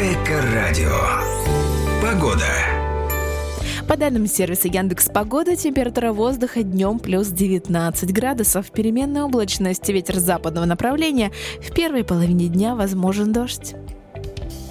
Эко-радио. Погода. По данным сервиса Яндекс.Погода, температура воздуха днем плюс 19 градусов, переменная облачность, ветер западного направления. В первой половине дня возможен дождь.